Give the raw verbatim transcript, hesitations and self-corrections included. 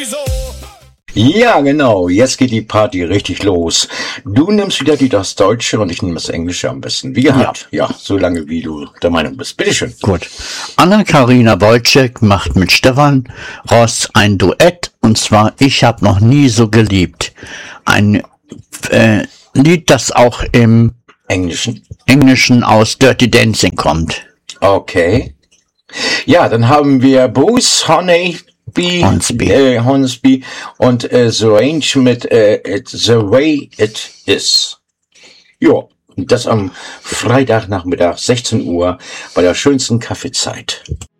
Ja, genau. Jetzt geht die Party richtig los. Du nimmst wieder die das Deutsche und ich nehme das Englische am besten. Wie gehabt. Ja, ja, so lange wie du der Meinung bist. Bitteschön. Gut. Anna-Karina Wojcik macht mit Stefan Ross ein Duett, und zwar Ich hab noch nie so geliebt. Ein äh, Lied, das auch im Englischen. Englischen aus Dirty Dancing kommt. Okay. Ja, dann haben wir Bruce Honey B, Hornsby. Äh, Hornsby und äh, The Range mit äh, it, The Way It Is. Ja, das am Freitagnachmittag sechzehn Uhr bei der schönsten Kaffeezeit.